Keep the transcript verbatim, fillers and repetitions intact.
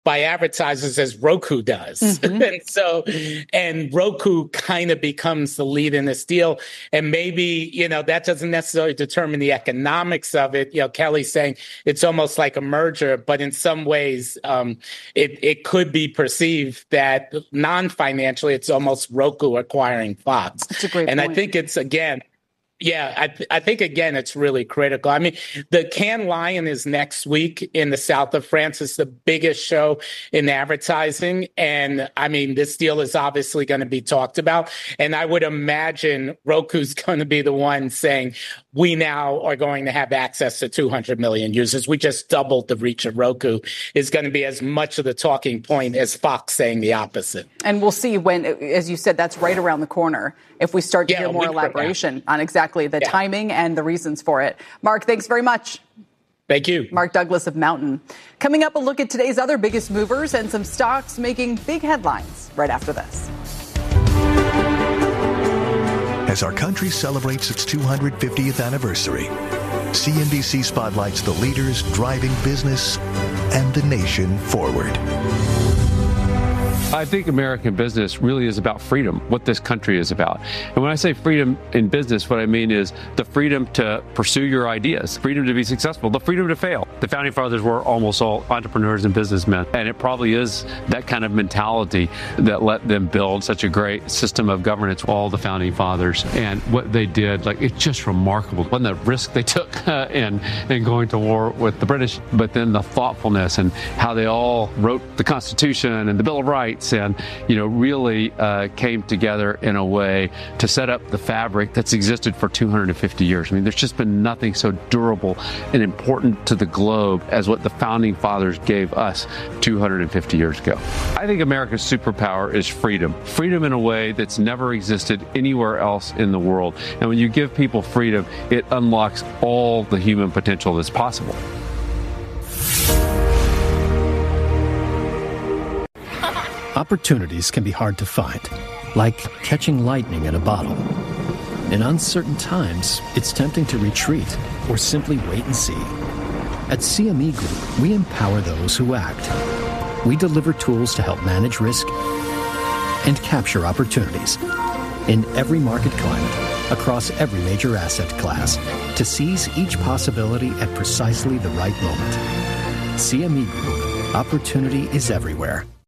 by advertisers as Roku does. Mm-hmm. And so, and Roku kind of becomes the lead in this deal. And maybe, you know, that doesn't necessarily determine the economics of it. You know, Kelly's saying it's almost like a merger, but in some ways, um, it, it could be perceived that non-financially, it's almost Roku acquiring Fox. That's a great and point. I think it's, again, Yeah, I, th- I think, again, it's really critical. I mean, the Cannes Lion is next week in the south of France. It's the biggest show in advertising. And, I mean, this deal is obviously going to be talked about. And I would imagine Roku's going to be the one saying, we now are going to have access to two hundred million users. We just doubled the reach of Roku is going to be as much of the talking point as Fox saying the opposite. And we'll see when, as you said, that's right around the corner, if we start to yeah, hear more elaboration on exactly the yeah. timing and the reasons for it. Mark, thanks very much. Thank you. Mark Douglas of Mountain. Coming up, a look at today's other biggest movers and some stocks making big headlines right after this. As our country celebrates its two hundred fiftieth anniversary, C N B C spotlights the leaders driving business and the nation forward. I think American business really is about freedom, what this country is about. And when I say freedom in business, what I mean is the freedom to pursue your ideas, freedom to be successful, the freedom to fail. The Founding Fathers were almost all entrepreneurs and businessmen, and it probably is that kind of mentality that let them build such a great system of governance, all the Founding Fathers. And what they did, like, it's just remarkable. Wasn't the risk they took uh, in, in going to war with the British, but then the thoughtfulness and how they all wrote the Constitution and the Bill of Rights and, you know, really uh, came together in a way to set up the fabric that's existed for two hundred fifty years. I mean, there's just been nothing so durable and important to the globe as what the Founding Fathers gave us two hundred fifty years ago. I think America's superpower is freedom. Freedom in a way that's never existed anywhere else in the world. And when you give people freedom, it unlocks all the human potential that's possible. Opportunities can be hard to find, like catching lightning in a bottle. In uncertain times, it's tempting to retreat or simply wait and see. At C M E Group, we empower those who act. We deliver tools to help manage risk and capture opportunities in every market climate, across every major asset class, to seize each possibility at precisely the right moment. C M E Group, opportunity is everywhere.